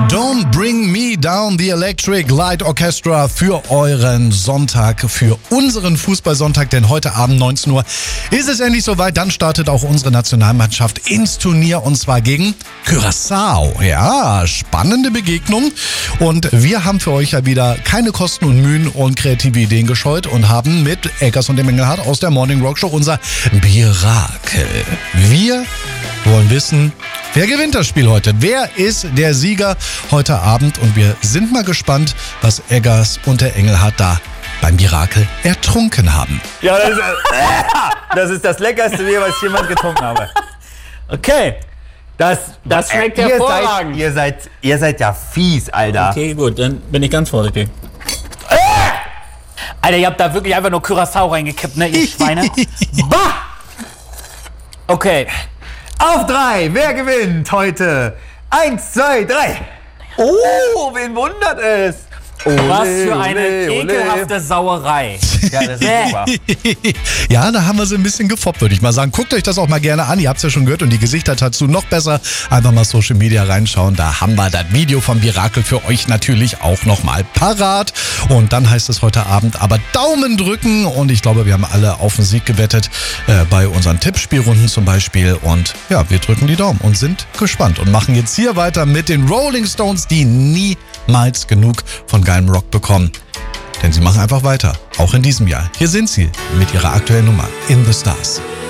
Don't Bring Me Down, the Electric Light Orchestra für euren Sonntag, für unseren Fußballsonntag, denn heute Abend 19 Uhr ist es endlich soweit. Dann startet auch unsere Nationalmannschaft ins Turnier und zwar gegen Curaçao. Ja, spannende Begegnung und wir haben für euch ja wieder keine Kosten und Mühen und kreative Ideen gescheut und haben mit Eckers und dem Engelhardt aus der Morning Rock Show unser Birakel. Wir wollen wissen, wer gewinnt das Spiel heute? Wer ist der Sieger heute Abend? Und wir sind mal gespannt, was Eggers und der Engelhardt da beim Mirakel ertrunken haben. Ja, das ist das leckerste Bier, was ich jemals getrunken habe. Okay. Das schmeckt hervorragend. Ihr seid ja fies, Alter. Okay, gut, dann bin ich ganz vorsichtig. Alter, ihr habt da wirklich einfach nur Curaçao reingekippt, ne, ihr Schweine? Bah! Okay. Auf 3, wer gewinnt heute? 1, 2, 3. Oh, wen wundert es? Ole, Was für eine ole, ole. ekelhafte Sauerei. Ja, das ist super. Ja, da haben wir sie ein bisschen gefoppt, würde ich mal sagen. Guckt euch das auch mal gerne an. Ihr habt es ja schon gehört und die Gesichter dazu noch besser. Einfach mal Social Media reinschauen. Da haben wir das Video vom Mirakel für euch natürlich auch nochmal parat. Und dann heißt es heute Abend aber Daumen drücken. Und ich glaube, wir haben alle auf den Sieg gewettet. Bei unseren Tippspielrunden zum Beispiel. Und ja, wir drücken die Daumen und sind gespannt. Und machen jetzt hier weiter mit den Rolling Stones, die niemals genug von geilem Rock bekommen. Denn sie machen einfach weiter, auch in diesem Jahr. Hier sind sie mit ihrer aktuellen Nummer In the Stars.